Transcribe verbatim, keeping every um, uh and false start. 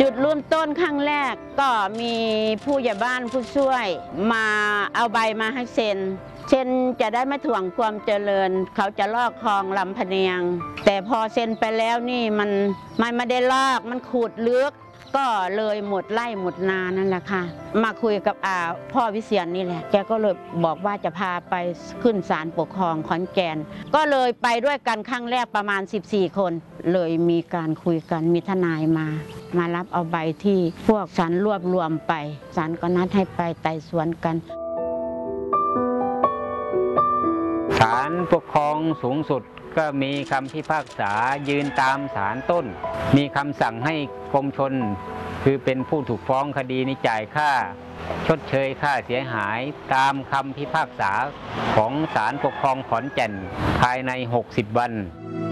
จุดเริ่มต้นครั้งแรกก็มีผู้ใหญ่บ้านผู้ช่วยมาเอาใบมาให้เซ็นเซ็นจะได้ไม่ถ่วงความเจริญเขาจะลอกคลองลำพะเนียงแต่พอเซ็นไปแล้วนี่มันมันไม่ได้ลอกมันขูดลึกก็เลยหมดไร่หมดนานั่นแหละค่ะมาคุยกับอาพ่อวิเชียรนี่แหละแกก็เลยบอกว่าจะพาไปขึ้นศาลปกครองขอนแก่นก็เลยไปด้วยกันครั้งแรกประมาณสิบสี่คนเลยมีการคุยกันมีทนายมามารับเอาใบที่พวกศาลรวบรวมไปศาลก็นัดให้ไปไต่สวนกันศาลปกครองสูงสุดก็มีคำพิพากษายืนตามศาลต้นมีคำสั่งให้กรมชลคือเป็นผู้ถูกฟ้องคดีนี้จ่ายค่าชดเชยค่าเสียหายตามคำพิพากษาของศาลปกครองขอนแก่นภายในหกสิบวัน